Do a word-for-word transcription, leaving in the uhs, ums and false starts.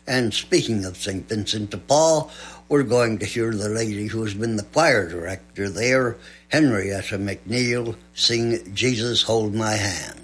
And speaking of Saint Vincent de Paul, we're going to hear the lady who's been the choir director there, Henrietta McNeil, sing Jesus Hold My Hand.